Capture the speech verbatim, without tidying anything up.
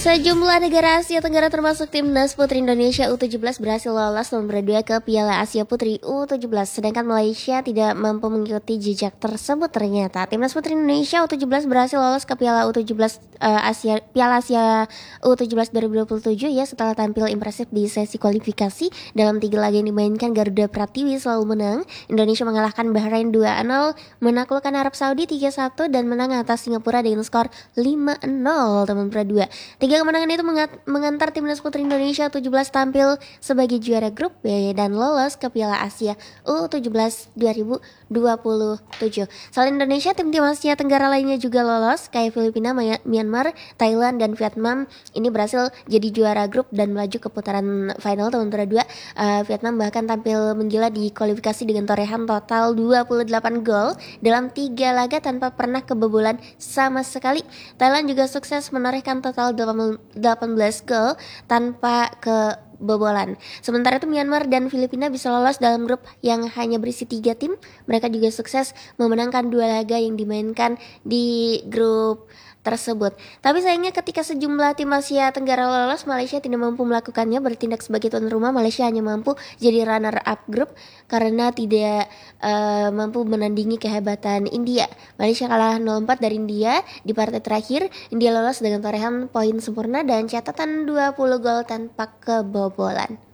Sejumlah negara Asia Tenggara termasuk timnas putri Indonesia U tujuh belas berhasil lolos nomor dua ke Piala Asia Putri U tujuh belas, sedangkan Malaysia tidak mampu mengikuti jejak tersebut. Ternyata timnas putri Indonesia U tujuh belas berhasil lolos ke Piala U tujuh belas uh, Asia Piala Asia U tujuh belas dua ribu dua puluh tujuh ya setelah tampil impresif di sesi kualifikasi. Dalam tiga laga yang dimainkan, Garuda Pratiwi selalu menang. Indonesia mengalahkan Bahrain dua nol, menaklukkan Arab Saudi tiga satu dan menang atas Singapura dengan skor lima nol teman dua. Tiga kemenangan itu mengantar timnas putri Indonesia U tujuh belas tampil sebagai juara grup B dan lolos ke Piala Asia U tujuh belas dua ribu dua puluh tujuh. Selain Indonesia, tim-tim Asia Tenggara lainnya juga lolos, kayak Filipina, Myanmar, Thailand, dan Vietnam. Ini berhasil jadi juara grup dan melaju ke putaran final tahun dua. Uh, Vietnam bahkan tampil menggila di kualifikasi dengan torehan total dua puluh delapan gol dalam tiga laga tanpa pernah kebobolan sama sekali. Thailand juga sukses menorehkan total delapan belas gol tanpa kebobolan. Sementara itu Myanmar dan Filipina bisa lolos dalam grup yang hanya berisi tiga tim. Mereka juga sukses memenangkan dua laga yang dimainkan di grup tersebut. Tapi sayangnya ketika sejumlah tim Asia Tenggara lolos, Malaysia tidak mampu melakukannya. Bertindak sebagai tuan rumah, Malaysia hanya mampu jadi runner up grup karena tidak uh, mampu menandingi kehebatan India. Malaysia kalah nol empat dari India di partai terakhir. India lolos dengan torehan poin sempurna dan catatan dua puluh gol tanpa kebobolan.